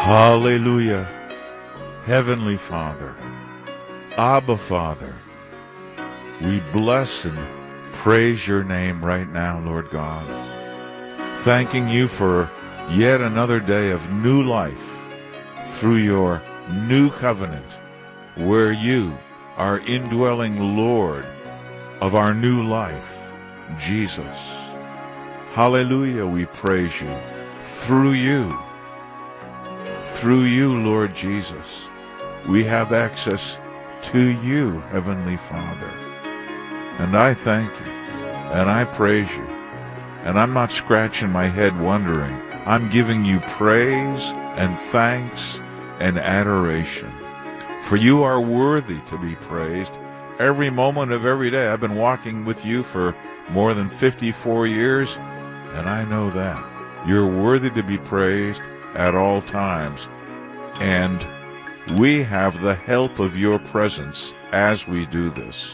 Hallelujah. Heavenly Father, Abba Father, we bless and praise your name right now, Lord God. Thanking you for yet another day of new life through your new covenant, where you are indwelling Lord of our new life, Jesus. Hallelujah, we praise you. Through you, Lord Jesus, we have access to you, Heavenly Father. And I thank you, and I praise you. And I'm not scratching my head wondering. I'm giving you praise and thanks and adoration. For you are worthy to be praised every moment of every day. I've been walking with you for more than 54 years, and I know that. You're worthy to be praised at all times. And we have the help of your presence as we do this.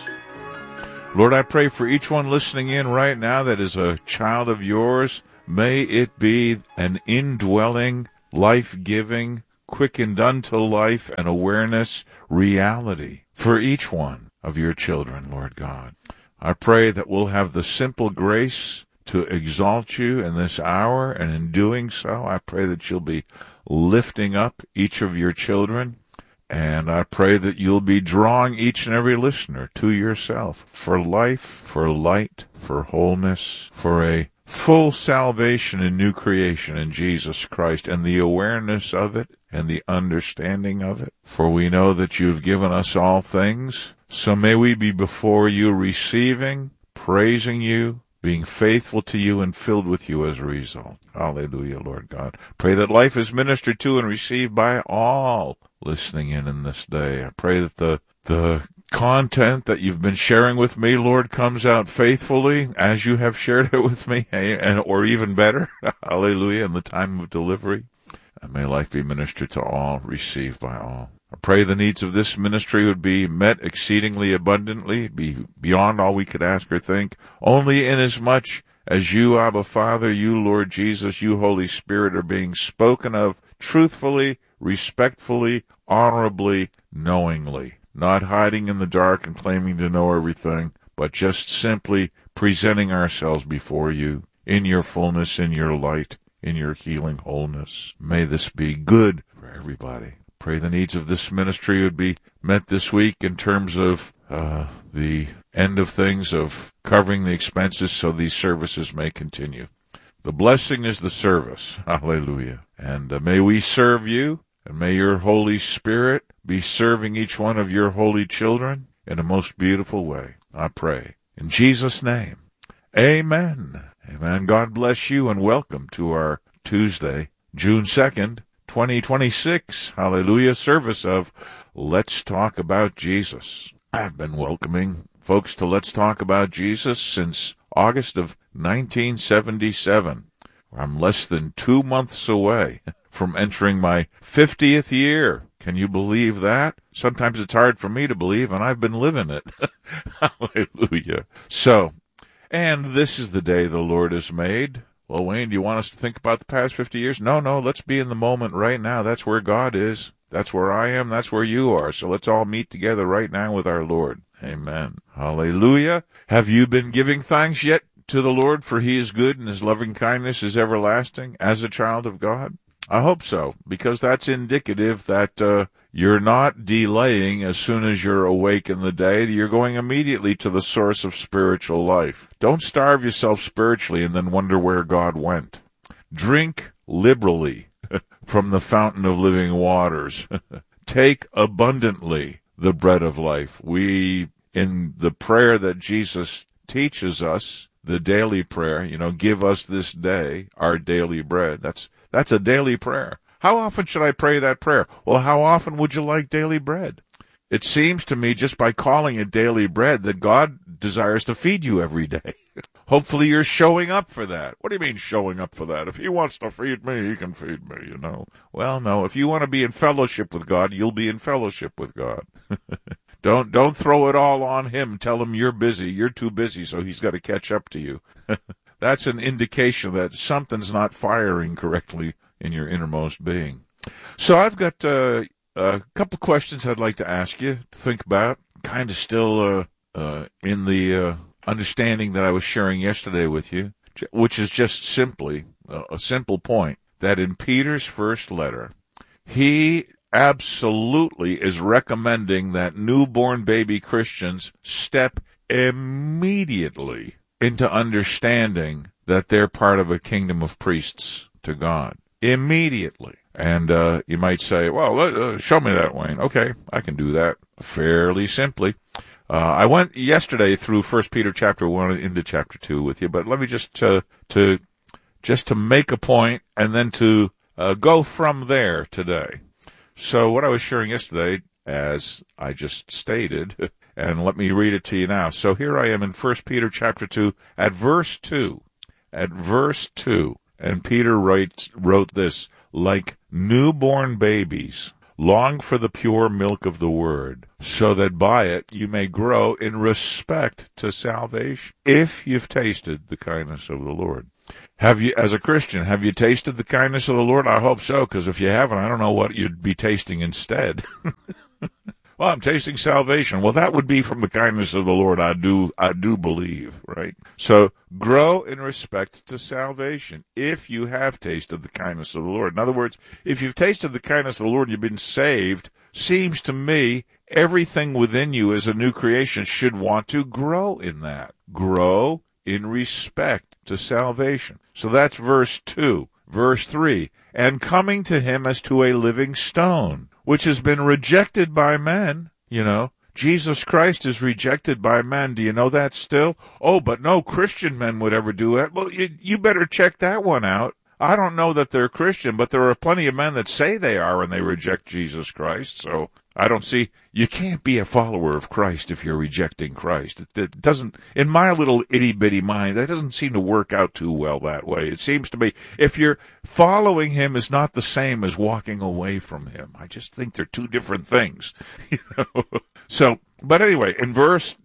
Lord, I pray for each one listening in right now that is a child of yours. May it be an indwelling, life-giving, quickened unto life and awareness reality for each one of your children, Lord God. I pray that we'll have the simple grace to exalt you in this hour, and in doing so, I pray that you'll be lifting up each of your children, and I pray that you'll be drawing each and every listener to yourself for life, for light, for wholeness, for a full salvation and new creation in Jesus Christ, and the awareness of it and the understanding of it. For we know that you've given us all things, so may we be before you receiving, praising you, being faithful to you and filled with you as a result. Hallelujah, Lord God. Pray that life is ministered to and received by all listening in this day. I pray that the content that you've been sharing with me, Lord, comes out faithfully as you have shared it with me, or even better. Hallelujah, in the time of delivery. And may life be ministered to all, received by all. I pray the needs of this ministry would be met exceedingly abundantly, be beyond all we could ask or think, only inasmuch as you, Abba Father, you, Lord Jesus, you, Holy Spirit, are being spoken of truthfully, respectfully, honorably, knowingly, not hiding in the dark and claiming to know everything, but just simply presenting ourselves before you in your fullness, in your light, in your healing wholeness. May this be good for everybody. Pray the needs of this ministry would be met this week in terms of the end of things, of covering the expenses so these services may continue. The blessing is the service. Hallelujah. And may we serve you, and may your Holy Spirit be serving each one of your holy children in a most beautiful way. I pray. In Jesus' name, amen. Amen. God bless you, and welcome to our Tuesday, June 2nd, 2026, hallelujah, service of Let's Talk About Jesus. I've been welcoming folks to Let's Talk About Jesus since August of 1977. I'm less than 2 months away from entering my 50th year. Can you believe that? Sometimes it's hard for me to believe, and I've been living it. Hallelujah. So, and this is the day the Lord has made. Well, Wayne, do you want us to think about the past 50 years? No, let's be in the moment right now. That's where God is. That's where I am. That's where you are. So let's all meet together right now with our Lord. Amen. Hallelujah. Have you been giving thanks yet to the Lord, for he is good and his loving kindness is everlasting as a child of God? I hope so, because that's indicative that you're not delaying as soon as you're awake in the day. You're going immediately to the source of spiritual life. Don't starve yourself spiritually and then wonder where God went. Drink liberally from the fountain of living waters. Take abundantly the bread of life. We, in the prayer that Jesus teaches us, the daily prayer, give us this day our daily bread. That's a daily prayer. How often should I pray that prayer? Well, how often would you like daily bread? It seems to me, just by calling it daily bread, that God desires to feed you every day. Hopefully you're showing up for that. What do you mean showing up for that? If he wants to feed me, he can feed me, Well, no, if you want to be in fellowship with God, you'll be in fellowship with God. Don't throw it all on him. Tell him you're busy. You're too busy, so he's got to catch up to you. That's an indication that something's not firing correctly in your innermost being. So I've got a couple questions I'd like to ask you to think about, kind of still in the understanding that I was sharing yesterday with you, which is just simply a simple point, that in Peter's first letter, he absolutely is recommending that newborn baby Christians step immediately into understanding that they're part of a kingdom of priests to God. Immediately. And you might say, well, show me that, Wayne. Okay, I can do that fairly simply. I went yesterday through 1 Peter chapter 1 into chapter 2 with you, but let me just to make a point and then to go from there today. So what I was sharing yesterday, as I just stated, and let me read it to you now. So here I am in 1 Peter chapter 2 at verse 2. At verse 2, and Peter wrote this, like newborn babies, long for the pure milk of the word, so that by it you may grow in respect to salvation, if you've tasted the kindness of the Lord. Have you, as a Christian, have you tasted the kindness of the Lord? I hope so, because if you haven't, I don't know what you'd be tasting instead. Well, I'm tasting salvation. Well, that would be from the kindness of the Lord, I do believe, right? So, grow in respect to salvation if you have tasted the kindness of the Lord. In other words, if you've tasted the kindness of the Lord and you've been saved, seems to me everything within you as a new creation should want to grow in that. Grow in respect to salvation. So that's verse 2. Verse 3, and coming to him as to a living stone, which has been rejected by men. You know, Jesus Christ is rejected by men. Do you know that still? Oh, but no Christian men would ever do it. Well, you better check that one out. I don't know that they're Christian, but there are plenty of men that say they are when they reject Jesus Christ. So I don't see, you can't be a follower of Christ if you're rejecting Christ. It doesn't, in my little itty-bitty mind, that doesn't seem to work out too well that way. It seems to me, if you're following him is not the same as walking away from him. I just think they're two different things. You know? So, but anyway, in verse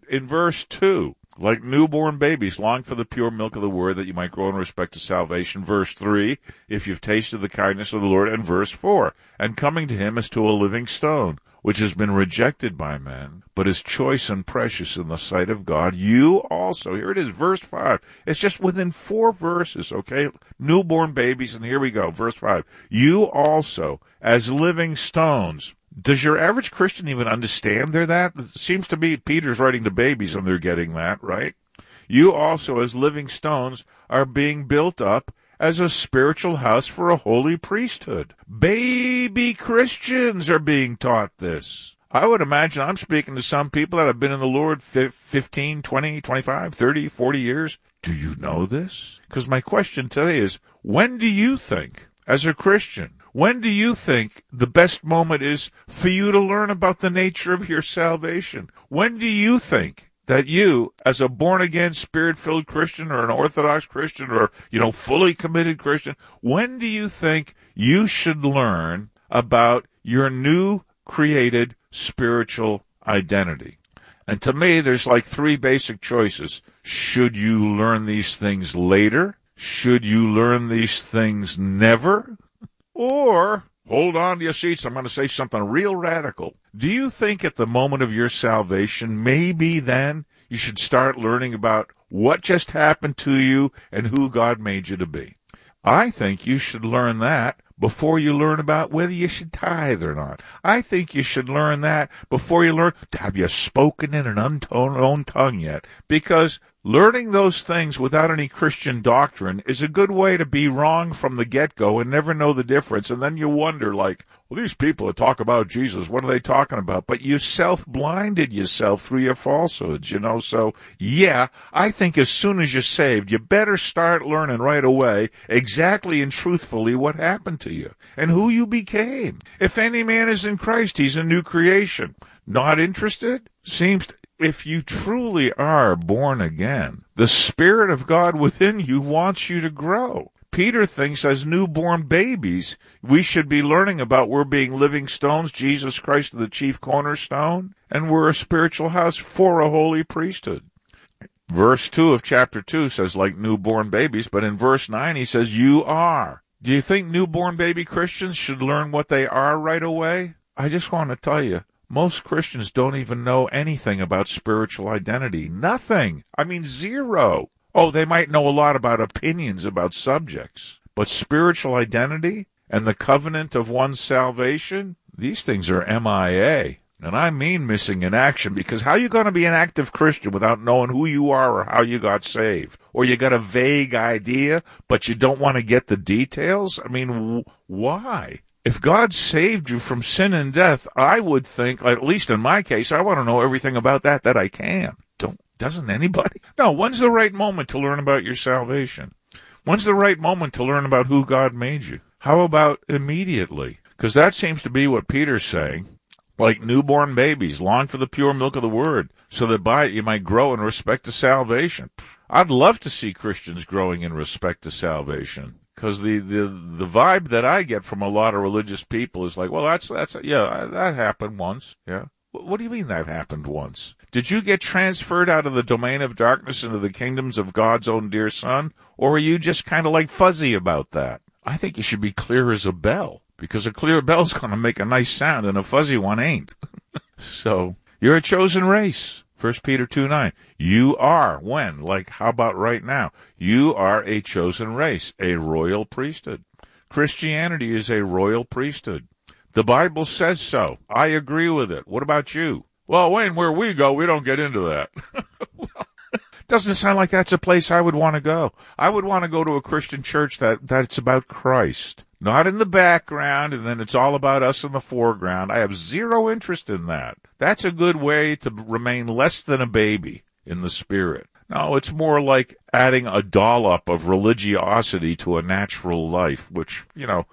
2, like newborn babies, long for the pure milk of the word that you might grow in respect to salvation. Verse 3, if you've tasted the kindness of the Lord. And verse 4, and coming to him as to a living stone, which has been rejected by men, but is choice and precious in the sight of God. You also, here it is, verse 5. It's just within 4 verses, okay? Newborn babies, and here we go, verse 5. You also, as living stones. Does your average Christian even understand they're that? It seems to me Peter's writing to babies and they're getting that, right? You also, as living stones, are being built up as a spiritual house for a holy priesthood. Baby Christians are being taught this. I would imagine I'm speaking to some people that have been in the Lord 15, 20, 25, 30, 40 years. Do you know this? Because my question today is, when do you think, as a Christian, when do you think the best moment is for you to learn about the nature of your salvation? When do you think that you, as a born-again, spirit-filled Christian or an Orthodox Christian or, fully committed Christian, when do you think you should learn about your new created spiritual identity? And to me, there's like 3 basic choices. Should you learn these things later? Should you learn these things never? Or, hold on to your seats, I'm going to say something real radical. Do you think at the moment of your salvation, maybe then you should start learning about what just happened to you and who God made you to be? I think you should learn that before you learn about whether you should tithe or not. I think you should learn that before you learn, have you spoken in an unknown tongue yet? Because learning those things without any Christian doctrine is a good way to be wrong from the get-go and never know the difference. And then you wonder, like, well, these people that talk about Jesus, what are they talking about? But you self-blinded yourself through your falsehoods, So, yeah, I think as soon as you're saved, you better start learning right away exactly and truthfully what happened to you and who you became. If any man is in Christ, he's a new creation. Not interested? If you truly are born again, the Spirit of God within you wants you to grow. Peter thinks as newborn babies, we should be learning about we're being living stones, Jesus Christ the chief cornerstone, and we're a spiritual house for a holy priesthood. Verse 2 of chapter 2 says like newborn babies, but in verse 9 he says, you are Do you think newborn baby Christians should learn what they are right away? I just want to tell you, most Christians don't even know anything about spiritual identity. Nothing. I mean, zero. Oh, they might know a lot about opinions about subjects. But spiritual identity and the covenant of one's salvation, these things are MIA. And I mean missing in action, because how are you going to be an active Christian without knowing who you are or how you got saved? Or you got a vague idea, but you don't want to get the details? I mean, why? If God saved you from sin and death, I would think, at least in my case, I want to know everything about that I can. Doesn't anybody? No, when's the right moment to learn about your salvation? When's the right moment to learn about who God made you? How about immediately? Because that seems to be what Peter's saying. Like newborn babies, long for the pure milk of the word, so that by it you might grow in respect to salvation. I'd love to see Christians growing in respect to salvation, because the vibe that I get from a lot of religious people is like, well, that happened once. Yeah. What do you mean that happened once? Did you get transferred out of the domain of darkness into the kingdoms of God's own dear Son, or are you just kind of like fuzzy about that? I think you should be clear as a bell. Because a clear bell's going to make a nice sound and a fuzzy one ain't. So, you're a chosen race. 1 Peter 2:9. You are, when? Like, how about right now? You are a chosen race, a royal priesthood. Christianity is a royal priesthood. The Bible says so. I agree with it. What about you? Well, Wayne, where we go, we don't get into that. Well, doesn't sound like that's a place I would want to go. I would want to go to a Christian church that's about Christ. Not in the background, and then it's all about us in the foreground. I have zero interest in that. That's a good way to remain less than a baby in the spirit. No, it's more like adding a dollop of religiosity to a natural life, which,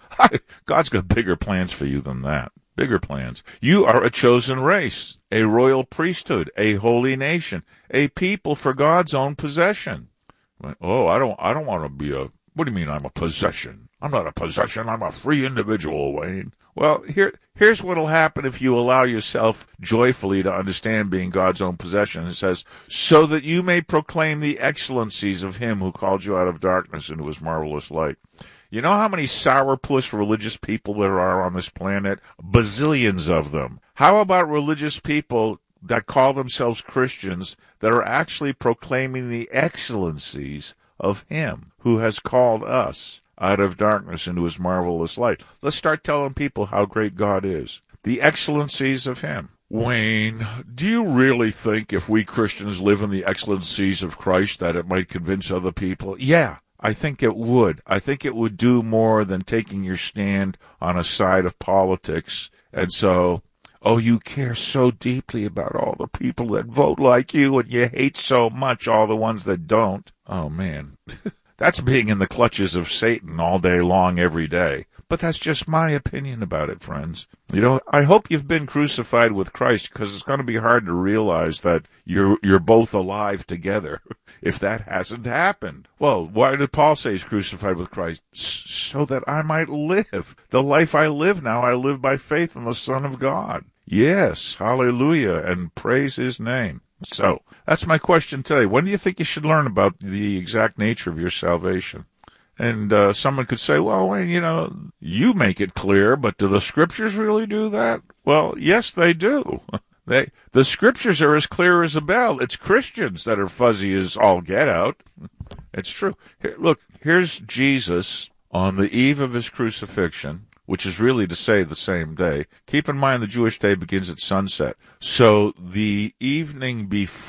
God's got bigger plans for you than that. Bigger plans. You are a chosen race, a royal priesthood, a holy nation, a people for God's own possession. Oh, I don't want to be what do you mean I'm a possession? I'm not a possession. I'm a free individual, Wayne. Well, here's what'll happen if you allow yourself joyfully to understand being God's own possession. It says, so that you may proclaim the excellencies of him who called you out of darkness into his marvelous light. You know how many sourpuss religious people there are on this planet? Bazillions of them. How about religious people that call themselves Christians that are actually proclaiming the excellencies of him who has called us out of darkness into his marvelous light? Let's start telling people how great God is. The excellencies of him. Wayne, do you really think if we Christians live in the excellencies of Christ that it might convince other people? Yeah, I think it would. I think it would do more than taking your stand on a side of politics. And so, you care so deeply about all the people that vote like you, and you hate so much all the ones that don't. Oh, man. That's being in the clutches of Satan all day long, every day. But that's just my opinion about it, friends. I hope you've been crucified with Christ, because it's going to be hard to realize that you're both alive together if that hasn't happened. Well, why did Paul say he's crucified with Christ? So that I might live. The life I live now, I live by faith in the Son of God. Yes, hallelujah, and praise his name. So, that's my question today. When do you think you should learn about the exact nature of your salvation? And someone could say, well, Wayne, you make it clear, but do the scriptures really do that? Well, yes, they do. The scriptures are as clear as a bell. It's Christians that are fuzzy as all get out. It's true. Look, here's Jesus on the eve of his crucifixion, which is really to say the same day. Keep in mind the Jewish day begins at sunset. So the evening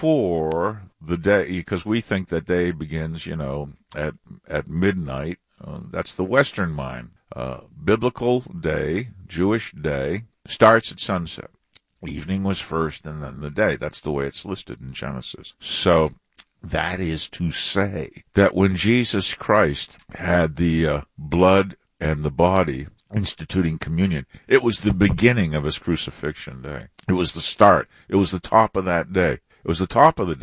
before the day, because we think that day begins, at midnight. That's the Western mind. Biblical day, Jewish day, starts at sunset. Evening was first and then the day. That's the way it's listed in Genesis. So that is to say that when Jesus Christ had the blood and the body instituting communion, it was the beginning of his crucifixion day. It was the start. It was the top of that day. It was the top of the day.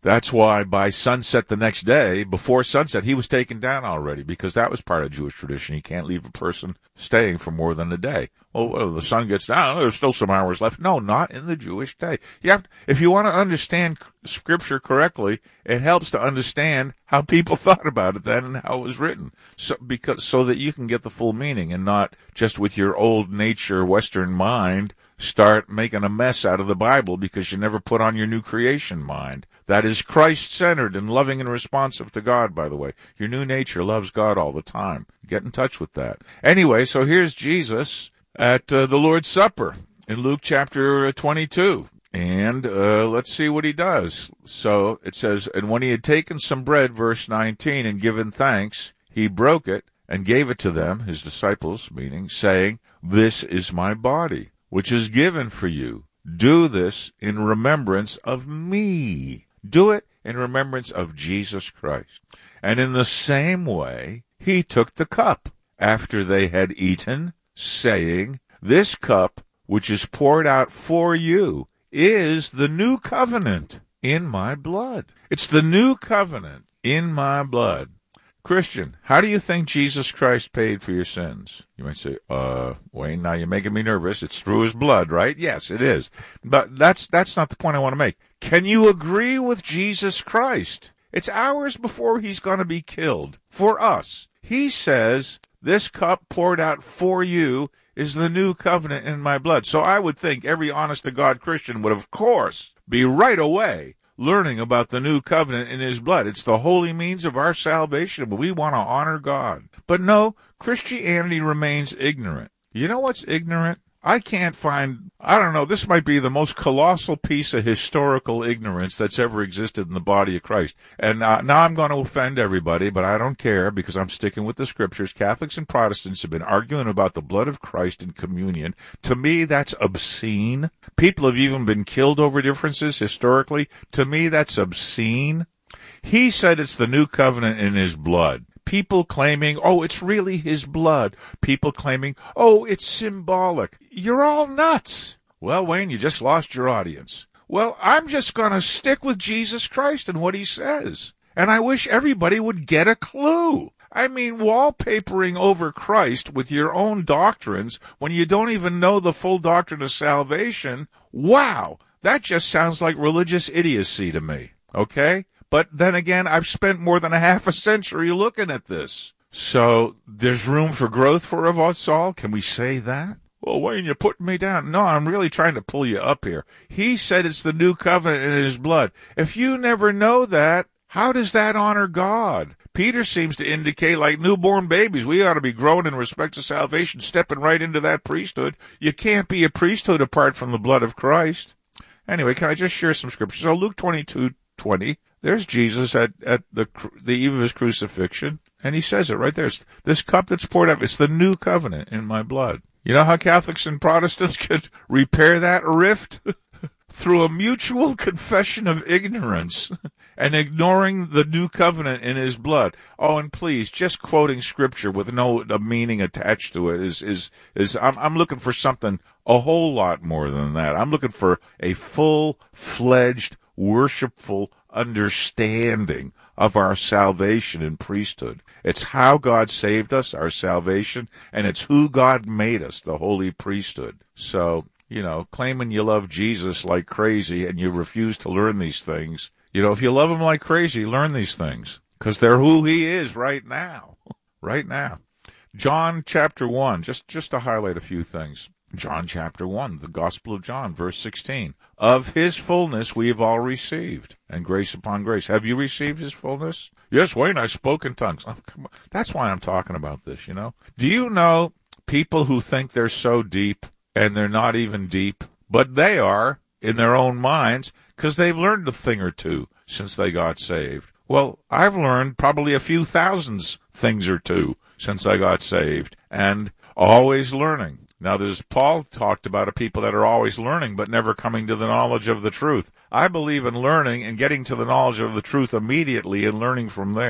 That's why by sunset the next day, before sunset, he was taken down already, because that was part of Jewish tradition. You can't leave a person staying for more than a day. Well, the sun gets down, there's still some hours left. No, not in the Jewish day. If you want to understand Scripture correctly, it helps to understand how people thought about it then and how it was written, so that you can get the full meaning and not just with your old nature Western mind start making a mess out of the Bible because you never put on your new creation mind. That is Christ-centered and loving and responsive to God, by the way. Your new nature loves God all the time. Get in touch with that. Anyway, so here's Jesus at the Lord's Supper in Luke chapter 22. And let's see what he does. So it says, and when he had taken some bread, verse 19, and given thanks, he broke it and gave it to them, his disciples, meaning, saying, this is my body, which is given for you. Do this in remembrance of me. Do it in remembrance of Jesus Christ. And in the same way, he took the cup after they had eaten, saying, this cup, which is poured out for you, is the new covenant in my blood. It's the new covenant in my blood. Christian, how do you think Jesus Christ paid for your sins? You might say, Wayne, now you're making me nervous. It's through his blood, right? Yes, it is. But that's not the point I want to make. Can you agree with Jesus Christ? It's hours before he's going to be killed for us. He says, this cup poured out for you is the new covenant in my blood. So I would think every honest-to-God Christian would, of course, be right away learning about the new covenant in his blood. It's the holy means of our salvation, but we want to honor God. But no, Christianity remains ignorant. You know what's ignorant? I can't find, I don't know, this might be the most colossal piece of historical ignorance that's ever existed in the body of Christ. And now I'm going to offend everybody, but I don't care because I'm sticking with the Scriptures. Catholics and Protestants have been arguing about the blood of Christ in communion. To me, that's obscene. People have even been killed over differences historically. To me, that's obscene. He said it's the new covenant in his blood. People claiming, oh, it's really his blood. People claiming, oh, it's symbolic. You're all nuts. Well, Wayne, you just lost your audience. Well, I'm just going to stick with Jesus Christ and what he says. And I wish everybody would get a clue. I mean, wallpapering over Christ with your own doctrines when you don't even know the full doctrine of salvation, wow, that just sounds like religious idiocy to me, okay? But then again, I've spent more than a half a century looking at this. So there's room for growth for us all. Can we say that? Well, Wayne, you're putting me down. No, I'm really trying to pull you up here. He said it's the new covenant in his blood. If you never know that, how does that honor God? Peter seems to indicate, like newborn babies, we ought to be growing in respect to salvation, stepping right into that priesthood. You can't be a priesthood apart from the blood of Christ. Anyway, can I just share some scriptures? So Luke 22:20. There's Jesus at the eve of his crucifixion, and he says it right there. It's this cup that's poured out, it's the new covenant in my blood. You know how Catholics and Protestants could repair that rift? Through a mutual confession of ignorance and ignoring the new covenant in his blood. Oh, and please, just quoting scripture with no meaning attached to it is I'm looking for something a whole lot more than that. I'm looking for a full-fledged, worshipful understanding of our salvation and priesthood. It's how God saved us, our salvation, and it's who God made us, the holy priesthood. So, you know, claiming you love Jesus like crazy and you refuse to learn these things, you know, if you love him like crazy, learn these things, because they're who he is right now. Right now. John chapter 1, just to highlight a few things. John chapter 1, the Gospel of John, verse 16. Of his fullness we have all received, and grace upon grace. Have you received his fullness? Yes, Wayne, I spoke in tongues. Oh, come on. That's why I'm talking about this, you know. Do you know people who think they're so deep, and they're not even deep, but they are in their own minds because they've learned a thing or two since they got saved? Well, I've learned probably a few thousands things or two since I got saved, and always learning. Now, there's Paul talked about a people that are always learning but never coming to the knowledge of the truth. I believe in learning and getting to the knowledge of the truth immediately and learning from there.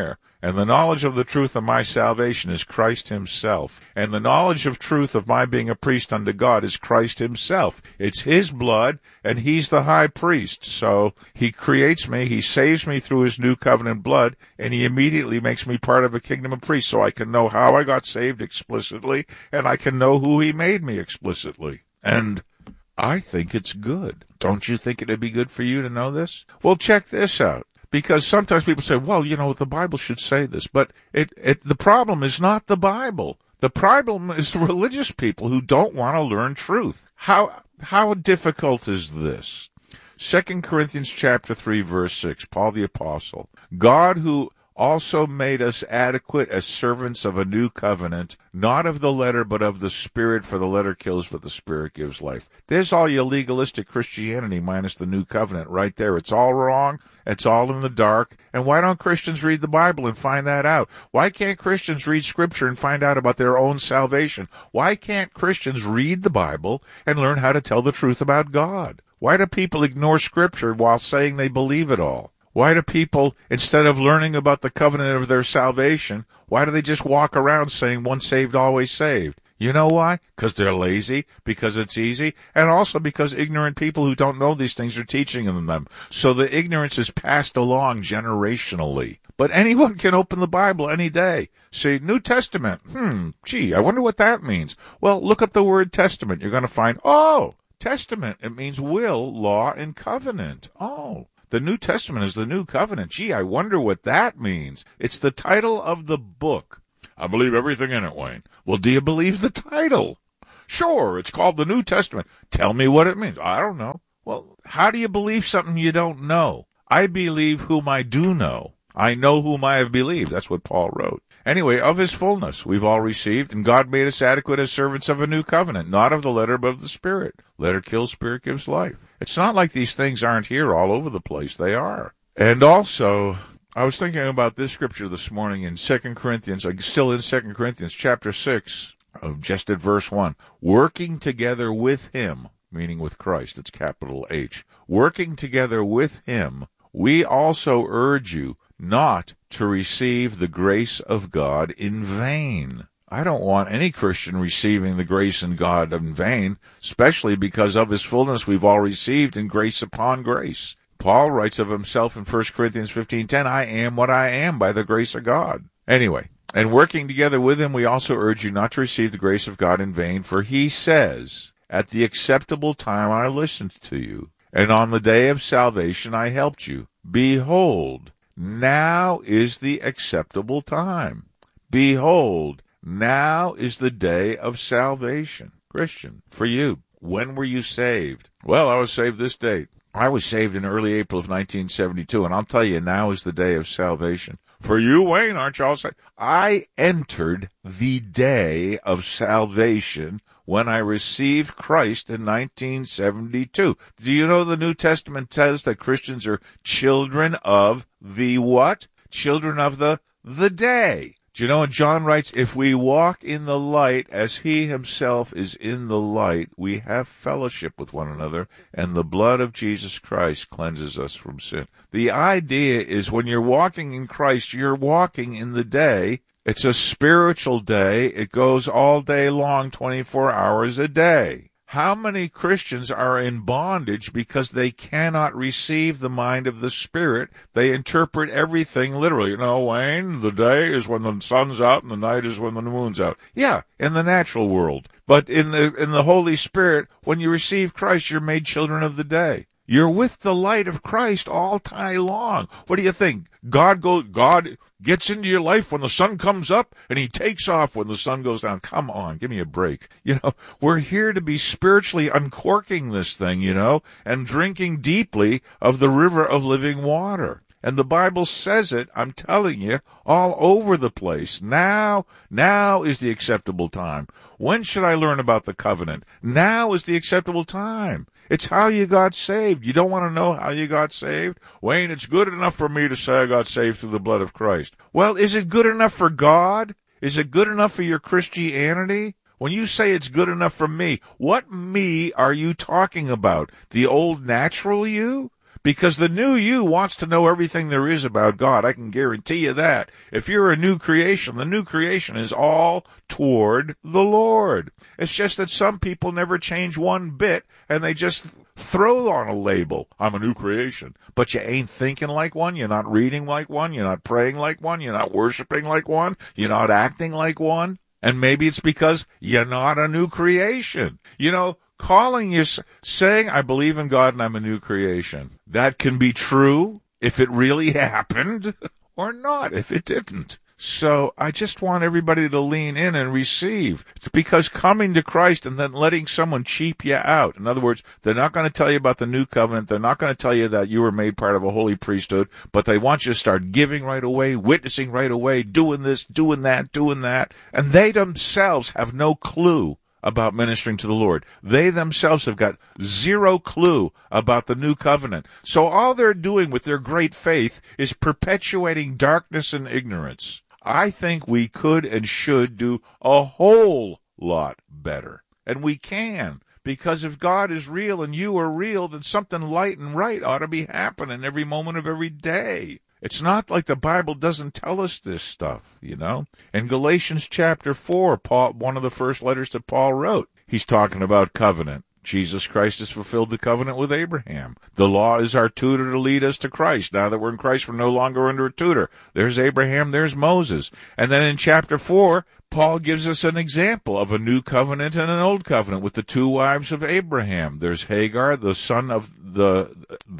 And the knowledge of the truth of my salvation is Christ himself. And the knowledge of truth of my being a priest unto God is Christ himself. It's his blood, and he's the high priest. So he creates me, he saves me through his new covenant blood, and he immediately makes me part of a kingdom of priests, so I can know how I got saved explicitly, and I can know who he made me explicitly. And I think it's good. Don't you think it'd be good for you to know this? Well, check this out. Because sometimes people say, well, the Bible should say this. But the problem is not the Bible. The problem is religious people who don't want to learn truth. How difficult is this? 2 Corinthians chapter 3, verse 6, Paul the Apostle. God who also made us adequate as servants of a new covenant, not of the letter, but of the Spirit, for the letter kills, but the Spirit gives life. There's all your legalistic Christianity minus the new covenant right there. It's all wrong. It's all in the dark. And why don't Christians read the Bible and find that out? Why can't Christians read Scripture and find out about their own salvation? Why can't Christians read the Bible and learn how to tell the truth about God? Why do people ignore Scripture while saying they believe it all? Why do people, instead of learning about the covenant of their salvation, why do they just walk around saying once saved, always saved? You know why? Because they're lazy, because it's easy, and also because ignorant people who don't know these things are teaching them. So the ignorance is passed along generationally. But anyone can open the Bible any day. See, New Testament, I wonder what that means. Well, look up the word testament. You're going to find, testament, it means will, law, and covenant. The New Testament is the New Covenant. I wonder what that means. It's the title of the book. I believe everything in it, Wayne. Well, do you believe the title? Sure, it's called the New Testament. Tell me what it means. I don't know. Well, how do you believe something you don't know? I believe whom I do know. I know whom I have believed. That's what Paul wrote. Anyway, of his fullness we've all received, and God made us adequate as servants of a new covenant, not of the letter, but of the Spirit. Letter kills, Spirit gives life. It's not like these things aren't here all over the place. They are. And also, I was thinking about this scripture this morning in 2 Corinthians, still in 2 Corinthians chapter 6, just at verse 1. Working together with him, meaning with Christ, it's capital H. Working together with him, we also urge you not to receive the grace of God in vain. I don't want any Christian receiving the grace in God in vain, especially because of his fullness we've all received in grace upon grace. Paul writes of himself in 1 Corinthians 15:10, I am what I am by the grace of God. Anyway, and working together with him, we also urge you not to receive the grace of God in vain, for he says, at the acceptable time I listened to you, and on the day of salvation I helped you. Behold, now is the acceptable time. Behold, now is the day of salvation. Christian, for you, when were you saved? Well, I was saved this date. I was saved in early April of 1972, and I'll tell you, now is the day of salvation. For you, Wayne, aren't you all saved? I entered the day of salvation when I received Christ in 1972. Do you know the New Testament says that Christians are children of the what? Children of the day. Do you know what John writes? If we walk in the light as he himself is in the light, we have fellowship with one another, and the blood of Jesus Christ cleanses us from sin. The idea is when you're walking in Christ, you're walking in the day. It's a spiritual day. It goes all day long, 24 hours a day. How many Christians are in bondage because they cannot receive the mind of the Spirit? They interpret everything literally. You know, Wayne, the day is when the sun's out and the night is when the moon's out. Yeah, in the natural world. But in the Holy Spirit, when you receive Christ, you're made children of the day. You're with the light of Christ all day long. What do you think? God gets into your life when the sun comes up, and he takes off when the sun goes down. Come on, give me a break. We're here to be spiritually uncorking this thing, and drinking deeply of the river of living water. And the Bible says it, I'm telling you, all over the place. Now is the acceptable time. When should I learn about the covenant? Now is the acceptable time. It's how you got saved. You don't want to know how you got saved? Wayne, it's good enough for me to say I got saved through the blood of Christ. Well, is it good enough for God? Is it good enough for your Christianity? When you say it's good enough for me, what me are you talking about? The old natural you? because the new you wants to know everything there is about God. I can guarantee you that. If you're a new creation, the new creation is all toward the Lord. It's just that some people never change one bit, and they just throw on a label. I'm a new creation. But you ain't thinking like one, you're not reading like one, you're not praying like one, you're not worshiping like one, you're not acting like one. And maybe it's because you're not a new creation. You know, saying I believe in God and I'm a new creation, that can be true if it really happened, or not if it didn't. So I just want everybody to lean in and receive, because coming to Christ and then letting someone cheap you out. In other words, they're not going to tell you about the new covenant. They're not going to tell you that you were made part of a holy priesthood, but they want you to start giving right away, witnessing right away, doing this, doing that, and they themselves have no clue about ministering to the Lord. They themselves have got zero clue about the new covenant. So all they're doing with their great faith is perpetuating darkness and ignorance. I think we could and should do a whole lot better. And we can. Because if God is real and you are real, then something light and right ought to be happening every moment of every day. It's not like the Bible doesn't tell us this stuff, you know. In Galatians chapter 4, one of the first letters that Paul wrote, he's talking about covenant. Jesus Christ has fulfilled the covenant with Abraham. The law is our tutor to lead us to Christ. Now that we're in Christ, we're no longer under a tutor. There's Abraham, there's Moses. And then in chapter 4, Paul gives us an example of a new covenant and an old covenant with the two wives of Abraham. There's Hagar, the son of the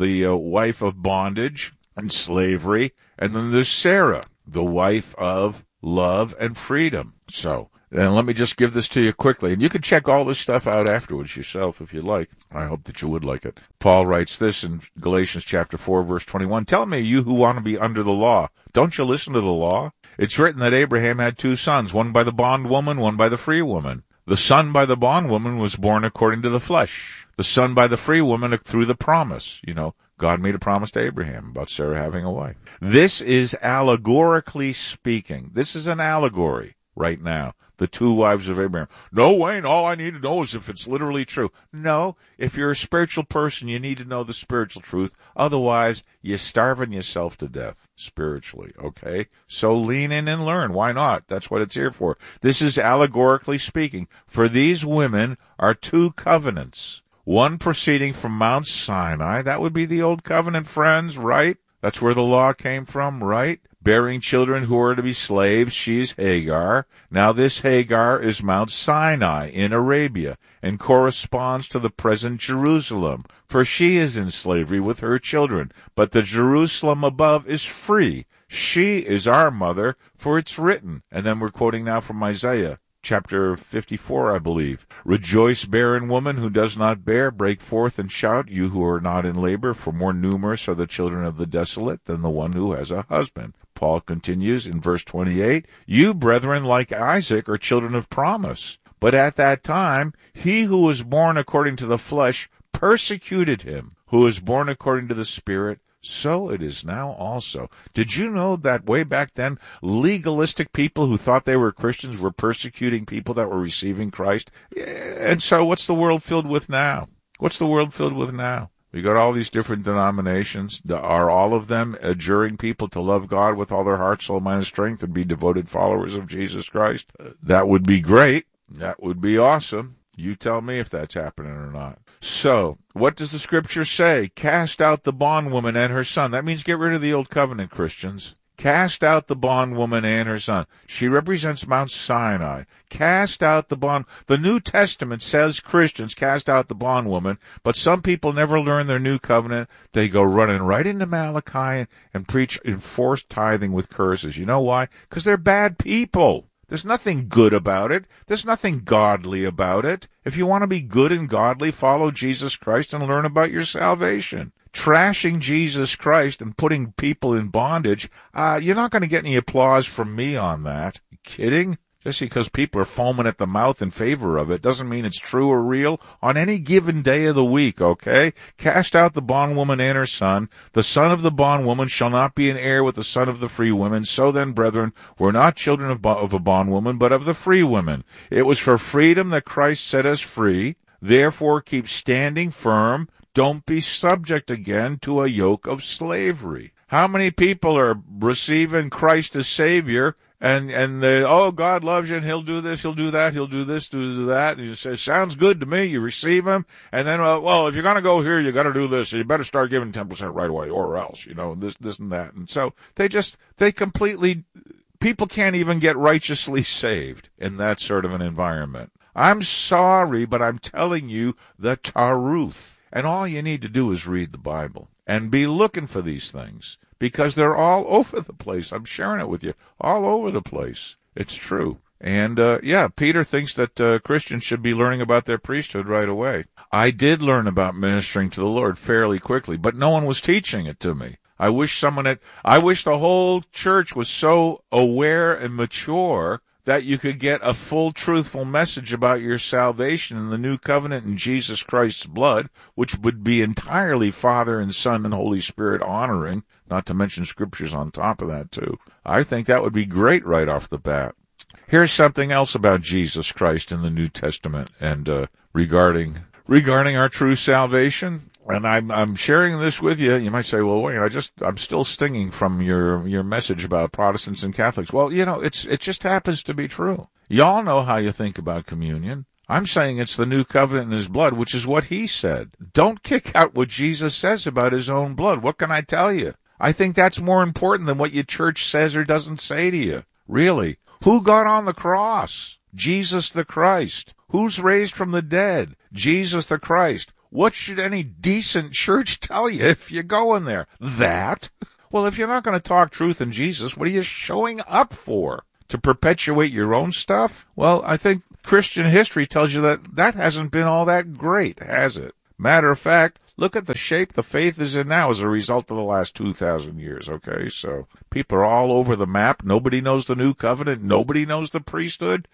wife of bondage and slavery, and then there's Sarah, the wife of love and freedom. So, and let me just give this to you quickly, and you can check all this stuff out afterwards yourself if you like. I hope that you would like it. Paul writes this in Galatians chapter 4, verse 21. Tell me, you who want to be under the law, don't you listen to the law? It's written that Abraham had two sons, one by the bondwoman, one by the free woman. The son by the bondwoman was born according to the flesh. The son by the free woman through the promise. You know, God made a promise to Abraham about Sarah having a wife. This is allegorically speaking. This is an allegory right now. The two wives of Abraham. No, Wayne, all I need to know is if it's literally true. No, if you're a spiritual person, you need to know the spiritual truth. Otherwise, you're starving yourself to death spiritually, okay? So lean in and learn. Why not? That's what it's here for. This is allegorically speaking. For these women are two covenants. One proceeding from Mount Sinai. That would be the old covenant, friends, right? That's where the law came from, right? Bearing children who are to be slaves. She's Hagar. Now this Hagar is Mount Sinai in Arabia and corresponds to the present Jerusalem, for she is in slavery with her children. But the Jerusalem above is free. She is our mother, for it's written. And then we're quoting now from Isaiah. Chapter 54, I believe. Rejoice, barren woman who does not bear. Break forth and shout, you who are not in labor, for more numerous are the children of the desolate than the one who has a husband. Paul continues in verse 28, you, brethren, like Isaac, are children of promise. But at that time, he who was born according to the flesh persecuted him, who was born according to the Spirit. So it is now also. Did you know that way back then, legalistic people who thought they were Christians were persecuting people that were receiving Christ? And so what's the world filled with now? What's the world filled with now? We got all these different denominations. Are all of them adjuring people to love God with all their heart, soul, mind, and strength and be devoted followers of Jesus Christ? That would be great. That would be awesome. You tell me if that's happening or not. So, what does the scripture say? Cast out the bondwoman and her son. That means get rid of the old covenant, Christians. Cast out the bondwoman and her son. She represents Mount Sinai. Cast out the bond. The New Testament says Christians cast out the bondwoman, but some people never learn their new covenant. They go running right into Malachi and preach enforced tithing with curses. You know why? Because they're bad people. There's nothing good about it. There's nothing godly about it. If you want to be good and godly, follow Jesus Christ and learn about your salvation. Trashing Jesus Christ and putting people in bondage, you're not going to get any applause from me on that. You kidding? Just because people are foaming at the mouth in favor of it doesn't mean it's true or real on any given day of the week, okay? Cast out the bondwoman and her son. The son of the bondwoman shall not be an heir with the son of the free woman. So then, brethren, we're not children of a bondwoman, but of the free woman. It was for freedom that Christ set us free. Therefore, keep standing firm. Don't be subject again to a yoke of slavery. How many people are receiving Christ as Savior, and they, oh, God loves you, and He'll do this, He'll do that, He'll do this, do that. And you say, sounds good to me. You receive Him, and then, well, if you're going to go here, you got to do this. So you better start giving 10% right away, or else, this and that. And so they completely, people can't even get righteously saved in that sort of an environment. I'm sorry, but I'm telling you the truth. And all you need to do is read the Bible and be looking for these things, because they're all over the place. I'm sharing it with you. All over the place. It's true. And, Peter thinks that Christians should be learning about their priesthood right away. I did learn about ministering to the Lord fairly quickly, but no one was teaching it to me. I wish the whole church was so aware and mature that you could get a full, truthful message about your salvation in the new covenant in Jesus Christ's blood, which would be entirely Father and Son and Holy Spirit honoring, not to mention scriptures on top of that, too. I think that would be great right off the bat. Here's something else about Jesus Christ in the New Testament and regarding our true salvation. And I'm sharing this with you. You might say, well, wait, I'm still stinging from your message about Protestants and Catholics. Well, it just happens to be true. Y'all know how you think about communion. I'm saying it's the new covenant in His blood, which is what He said. Don't kick out what Jesus says about His own blood. What can I tell you? I think that's more important than what your church says or doesn't say to you. Really. Who got on the cross? Jesus the Christ. Who's raised from the dead? Jesus the Christ. What should any decent church tell you if you go in there? That? Well, if you're not going to talk truth in Jesus, what are you showing up for? To perpetuate your own stuff? Well, I think Christian history tells you that hasn't been all that great, has it? Matter of fact, look at the shape the faith is in now as a result of the last 2,000 years, okay? So people are all over the map. Nobody knows the new covenant. Nobody knows the priesthood.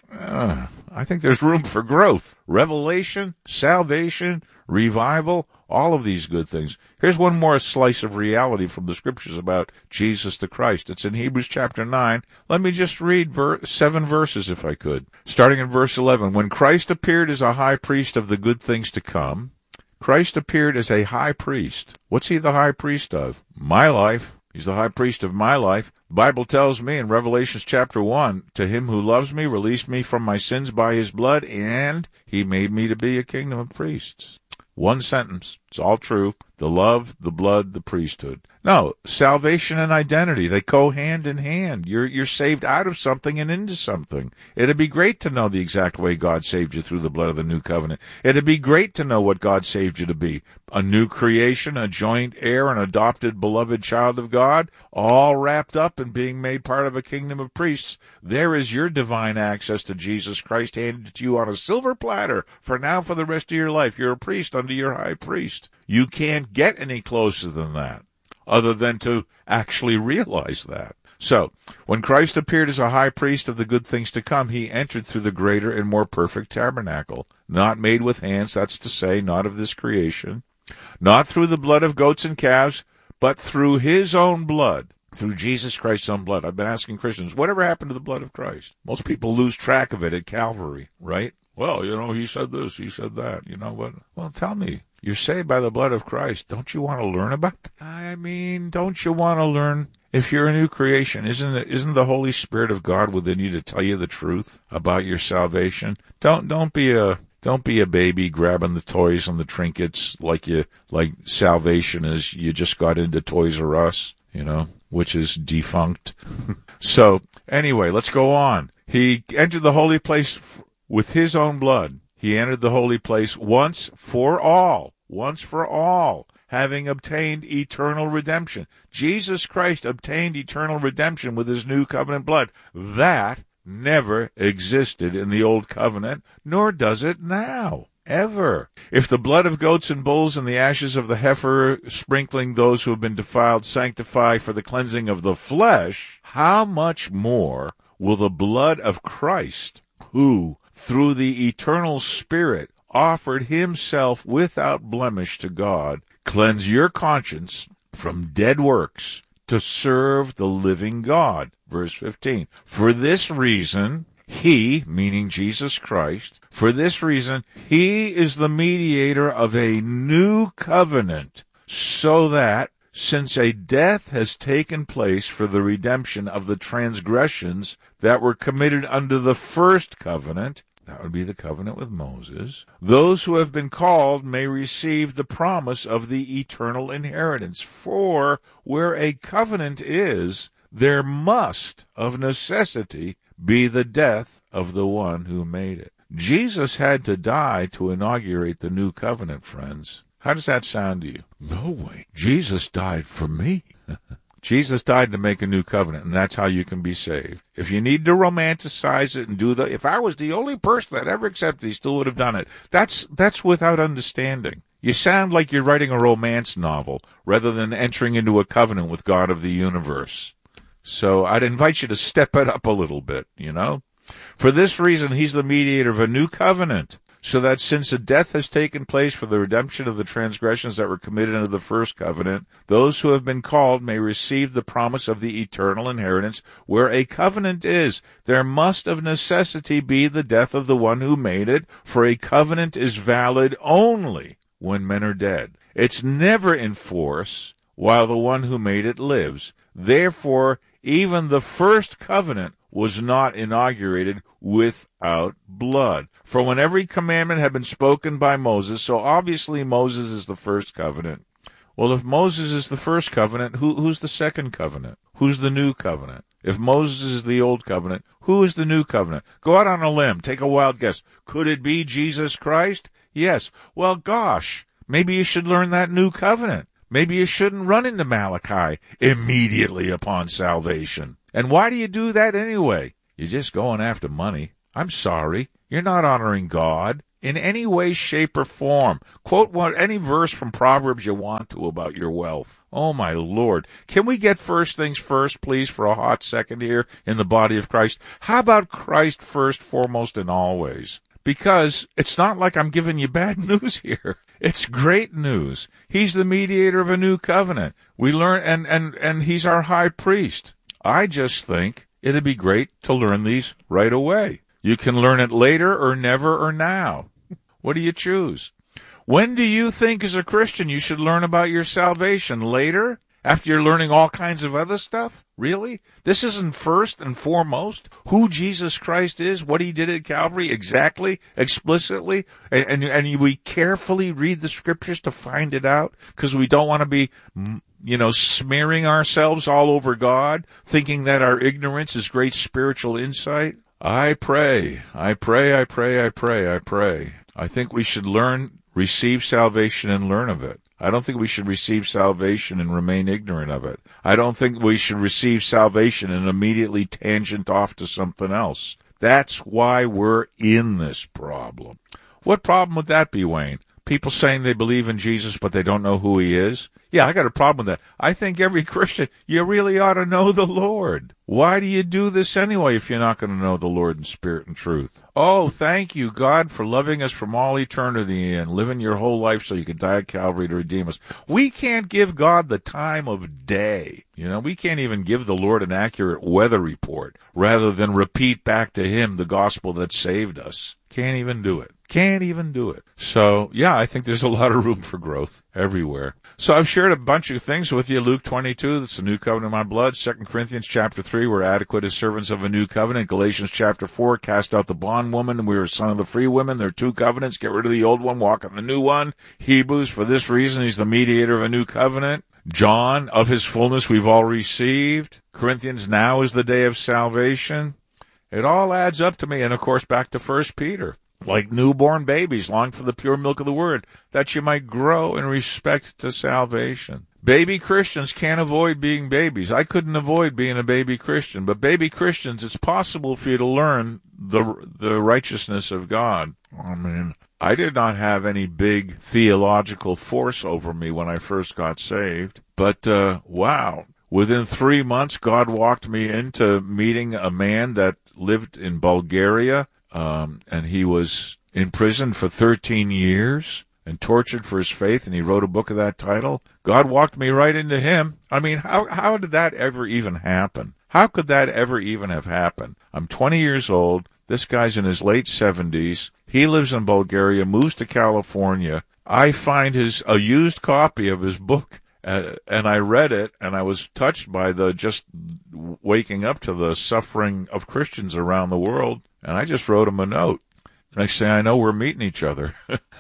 I think there's room for growth. Revelation, salvation, revival, all of these good things. Here's one more slice of reality from the scriptures about Jesus the Christ. It's in Hebrews chapter 9. Let me just read 7 verses if I could. Starting in verse 11. When Christ appeared as a high priest of the good things to come, Christ appeared as a high priest. What's He the high priest of? My life. He's the high priest of my life. The Bible tells me in Revelation chapter 1, to Him who loves me, released me from my sins by His blood, and He made me to be a kingdom of priests. One sentence. It's all true. The love, the blood, the priesthood. No, salvation and identity, they go hand in hand. You're saved out of something and into something. It'd be great to know the exact way God saved you through the blood of the new covenant. It'd be great to know what God saved you to be. A new creation, a joint heir, an adopted beloved child of God, all wrapped up in being made part of a kingdom of priests. There is your divine access to Jesus Christ handed to you on a silver platter. For now, for the rest of your life, you're a priest under your high priest. You can't get any closer than that, other than to actually realize that. So, when Christ appeared as a high priest of the good things to come, He entered through the greater and more perfect tabernacle, not made with hands, that's to say, not of this creation, not through the blood of goats and calves, but through His own blood, through Jesus Christ's own blood. I've been asking Christians, whatever happened to the blood of Christ? Most people lose track of it at Calvary, right? Well, He said this, He said that, what? Well, tell me. You're saved by the blood of Christ. Don't you want to learn about that? I mean, don't you want to learn? If you're a new creation, isn't the Holy Spirit of God within you to tell you the truth about your salvation? Don't be a baby grabbing the toys and the trinkets like salvation is. You just got into Toys R Us, which is defunct. So anyway, let's go on. He entered the holy place with His own blood. He entered the holy place once for all, having obtained eternal redemption. Jesus Christ obtained eternal redemption with His new covenant blood. That never existed in the old covenant, nor does it now, ever. If the blood of goats and bulls and the ashes of the heifer sprinkling those who have been defiled sanctify for the cleansing of the flesh, how much more will the blood of Christ, who through the eternal Spirit offered Himself without blemish to God, cleanse your conscience from dead works to serve the living God. Verse 15. For this reason, He, meaning Jesus Christ, for this reason, he is the mediator of a new covenant, so that, since a death has taken place for the redemption of the transgressions that were committed under the first covenant, that would be the covenant with Moses, those who have been called may receive the promise of the eternal inheritance. For where a covenant is, there must, of necessity, be the death of the one who made it. Jesus had to die to inaugurate the new covenant, friends. How does that sound to you? No way. Jesus died for me. Jesus died to make a new covenant, and that's how you can be saved. If you need to romanticize it and if I was the only person that ever accepted, he still would have done it. That's without understanding. You sound like you're writing a romance novel rather than entering into a covenant with God of the universe. So I'd invite you to step it up a little bit, For this reason, he's the mediator of a new covenant, so that since a death has taken place for the redemption of the transgressions that were committed under the first covenant, those who have been called may receive the promise of the eternal inheritance. Where a covenant is, there must of necessity be the death of the one who made it, for a covenant is valid only when men are dead. It's never in force while the one who made it lives. Therefore, even the first covenant was not inaugurated without blood. For when every commandment had been spoken by Moses, so obviously Moses is the first covenant. Well, if Moses is the first covenant, who's the second covenant? Who's the new covenant? If Moses is the old covenant, who is the new covenant? Go out on a limb. Take a wild guess. Could it be Jesus Christ? Yes. Well, gosh, maybe you should learn that new covenant. Maybe you shouldn't run into Malachi immediately upon salvation. And why do you do that anyway? You're just going after money. I'm sorry. You're not honoring God in any way, shape, or form. Quote any verse from Proverbs you want to about your wealth. Oh, my Lord. Can we get first things first, please, for a hot second here in the body of Christ? How about Christ first, foremost, and always? Because it's not like I'm giving you bad news here. It's great news. He's the mediator of a new covenant. We learn, and he's our high priest. I just think it'd be great to learn these right away. You can learn it later or never or now. What do you choose? When do you think as a Christian you should learn about your salvation? Later? After you're learning all kinds of other stuff? Really? This isn't first and foremost who Jesus Christ is, what he did at Calvary, exactly, explicitly, and we carefully read the scriptures to find it out, because we don't want to be, smearing ourselves all over God, thinking that our ignorance is great spiritual insight. I pray. I think we should receive salvation and learn of it. I don't think we should receive salvation and remain ignorant of it. I don't think we should receive salvation and immediately tangent off to something else. That's why we're in this problem. What problem would that be, Wayne? People saying they believe in Jesus, but they don't know who he is? Yeah, I got a problem with that. I think every Christian, you really ought to know the Lord. Why do you do this anyway if you're not going to know the Lord in spirit and truth? Oh, thank you, God, for loving us from all eternity and living your whole life so you could die at Calvary to redeem us. We can't give God the time of day. We can't even give the Lord an accurate weather report rather than repeat back to him the gospel that saved us. Can't even do it. So, yeah, I think there's a lot of room for growth everywhere. So I've shared a bunch of things with you. Luke 22, that's the new covenant of my blood. 2 Corinthians chapter 3, we're adequate as servants of a new covenant. Galatians chapter 4, cast out the bondwoman, and we are son of the free women. There are two covenants. Get rid of the old one, walk in the new one. Hebrews, for this reason, he's the mediator of a new covenant. John, of his fullness we've all received. Corinthians, now is the day of salvation. It all adds up to me. And, of course, back to 1 Peter. Like newborn babies, long for the pure milk of the word, that you might grow in respect to salvation. Baby Christians can't avoid being babies. I couldn't avoid being a baby Christian, but baby Christians, it's possible for you to learn the righteousness of God. I mean, I did not have any big theological force over me when I first got saved, but wow. Within 3 months, God walked me into meeting a man that lived in Bulgaria, and he was in prison for 13 years and tortured for his faith, and he wrote a book of that title. God walked me right into him. I mean, how did that ever even happen? How could that ever even have happened? I'm 20 years old. This guy's in his late 70s. He lives in Bulgaria, moves to California. I find a used copy of his book, and I read it, and I was touched by just waking up to the suffering of Christians around the world, and I just wrote him a note. I say, I know we're meeting each other.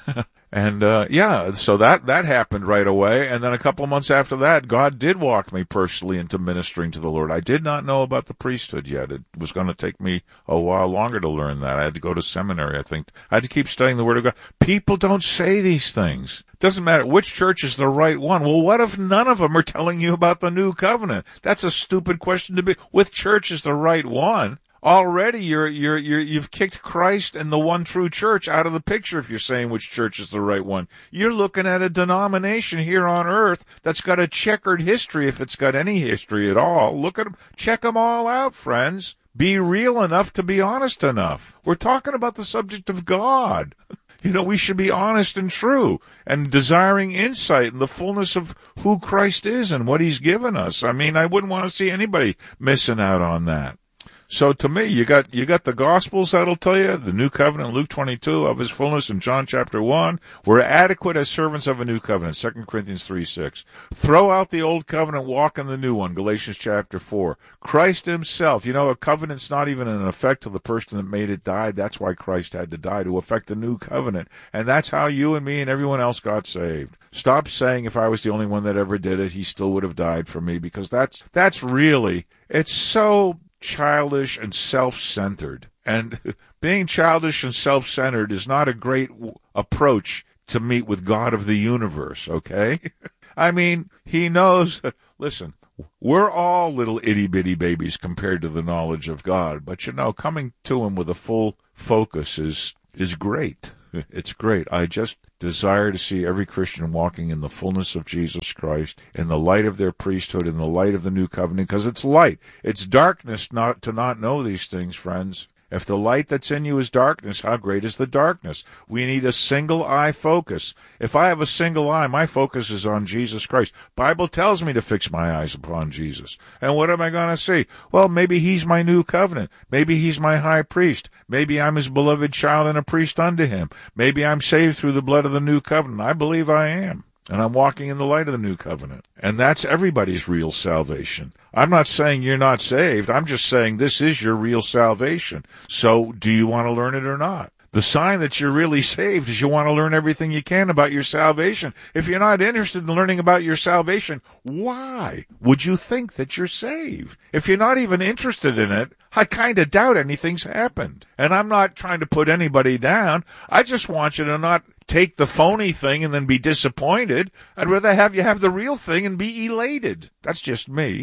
And, so that happened right away. And then a couple of months after that, God did walk me personally into ministering to the Lord. I did not know about the priesthood yet. It was going to take me a while longer to learn that. I had to go to seminary, I think. I had to keep studying the Word of God. People don't say these things. Doesn't matter which church is the right one. Well, what if none of them are telling you about the new covenant? That's a stupid question to be. Which church is the right one? Already you've kicked Christ and the one true church out of the picture if you're saying which church is the right one. You're looking at a denomination here on earth that's got a checkered history, if it's got any history at all. Look at them. Check them all out, friends. Be real enough to be honest enough. We're talking about the subject of God. We should be honest and true and desiring insight in the fullness of who Christ is and what he's given us. I mean, I wouldn't want to see anybody missing out on that. So to me, you got the Gospels that'll tell you the new covenant, Luke 22, of his fullness in John chapter 1. We're adequate as servants of a new covenant, 2 Corinthians 3:6. Throw out the old covenant, walk in the new one, Galatians chapter 4. Christ himself, a covenant's not even in effect till the person that made it died. That's why Christ had to die, to effect the new covenant. And that's how you and me and everyone else got saved. Stop saying if I was the only one that ever did it, he still would have died for me, because that's really, it's so childish and self-centered. And being childish and self-centered is not a great approach to meet with God of the universe, okay? I mean, he knows, listen, we're all little itty-bitty babies compared to the knowledge of God, but coming to him with a full focus is great. It's great. I just desire to see every Christian walking in the fullness of Jesus Christ, in the light of their priesthood, in the light of the new covenant, because it's light. It's darkness not to not know these things, friends. If the light that's in you is darkness, how great is the darkness? We need a single eye focus. If I have a single eye, my focus is on Jesus Christ. Bible tells me to fix my eyes upon Jesus. And what am I going to see? Well, maybe he's my new covenant. Maybe he's my high priest. Maybe I'm his beloved child and a priest unto him. Maybe I'm saved through the blood of the new covenant. I believe I am. And I'm walking in the light of the new covenant. And that's everybody's real salvation. I'm not saying you're not saved. I'm just saying this is your real salvation. So do you want to learn it or not? The sign that you're really saved is you want to learn everything you can about your salvation. If you're not interested in learning about your salvation, why would you think that you're saved? If you're not even interested in it, I kind of doubt anything's happened. And I'm not trying to put anybody down. I just want you to not take the phony thing and then be disappointed. I'd rather have you have the real thing and be elated. That's just me.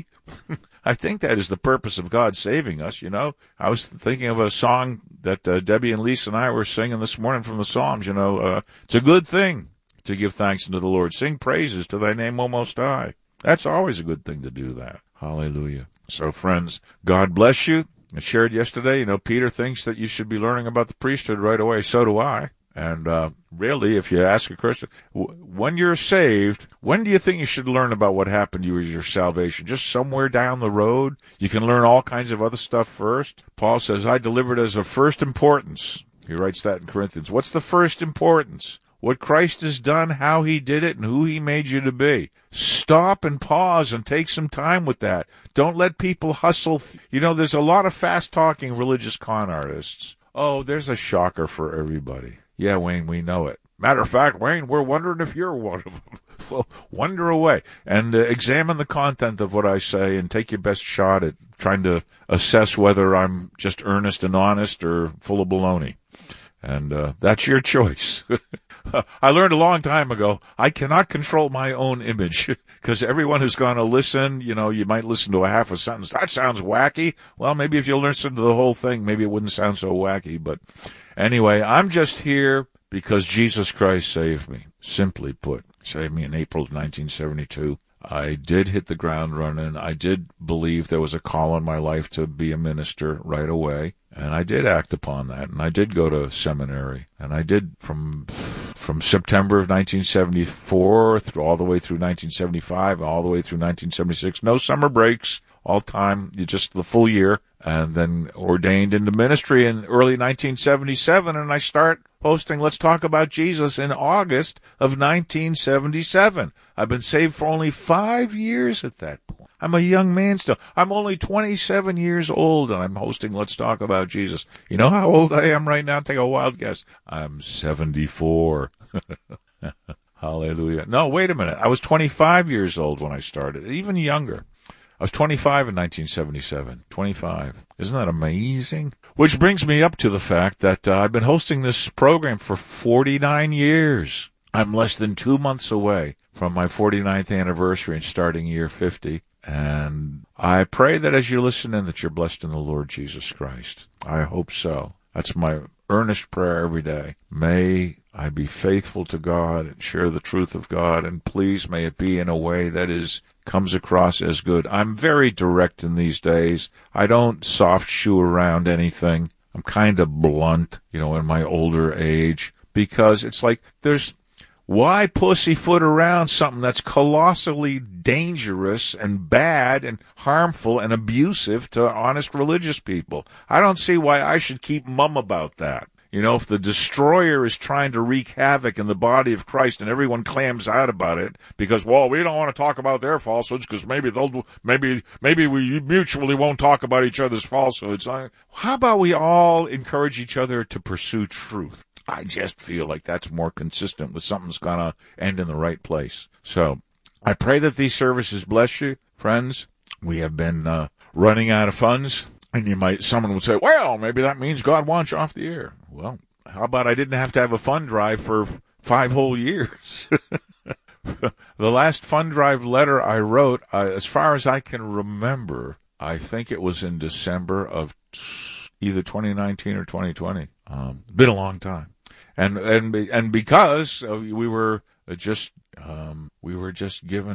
I think that is the purpose of God saving us, I was thinking of a song that Debbie and Lisa and I were singing this morning from the Psalms, it's a good thing to give thanks unto the Lord. Sing praises to thy name, O Most High. That's always a good thing to do that. Hallelujah. So, friends, God bless you. I shared yesterday, Peter thinks that you should be learning about the priesthood right away. So do I. And really, if you ask a Christian, when you're saved, when do you think you should learn about what happened to you as your salvation? Just somewhere down the road? You can learn all kinds of other stuff first. Paul says, I delivered as of first importance. He writes that in Corinthians. What's the first importance? What Christ has done, how he did it, and who he made you to be. Stop and pause and take some time with that. Don't let people hustle. There's a lot of fast-talking religious con artists. Oh, there's a shocker for everybody. Yeah, Wayne, we know it. Matter of fact, Wayne, we're wondering if you're one of them. Well, wonder away. And examine the content of what I say and take your best shot at trying to assess whether I'm just earnest and honest or full of baloney. And that's your choice. I learned a long time ago, I cannot control my own image, because everyone who's going to listen, you might listen to a half a sentence. That sounds wacky. Well, maybe if you listen to the whole thing, maybe it wouldn't sound so wacky. But anyway, I'm just here because Jesus Christ saved me. Simply put, saved me in April of 1972. I did hit the ground running. I did believe there was a call on my life to be a minister right away. And I did act upon that. And I did go to seminary. And I did from September of 1974 all the way through 1975, all the way through 1976. No summer breaks, all time, just the full year. and then ordained into ministry in early 1977, and I start hosting Let's Talk About Jesus in August of 1977. I've been saved for only 5 years at that point. I'm a young man still. I'm only 27 years old, and I'm hosting Let's Talk About Jesus. You know how old I am right now? Take a wild guess. I'm 74. Hallelujah. No, wait a minute. I was 25 years old when I started, even younger. I was 25 in 1977. 25. Isn't that amazing? Which brings me up to the fact that I've been hosting this program for 49 years. I'm less than 2 months away from my 49th anniversary and starting year 50. And I pray that as you listen in that you're blessed in the Lord Jesus Christ. I hope so. That's my earnest prayer every day. May I be faithful to God and share the truth of God, and please may it be in a way that comes across as good. I'm very direct in these days. I don't soft shoe around anything. I'm kind of blunt, in my older age, because it's like why pussyfoot around something that's colossally dangerous and bad and harmful and abusive to honest religious people? I don't see why I should keep mum about that. If the destroyer is trying to wreak havoc in the body of Christ and everyone clams out about it because, well, we don't want to talk about their falsehoods because maybe we mutually won't talk about each other's falsehoods. How about we all encourage each other to pursue truth? I just feel like that's more consistent with something's going to end in the right place. So I pray that these services bless you, friends. We have been running out of funds. And someone would say, well, maybe that means God wants you off the air. Well, how about I didn't have to have a fund drive for 5 whole years? The last fund drive letter I wrote, as far as I can remember, I think it was in December of either 2019 or 2020. Been a long time. And because we were just given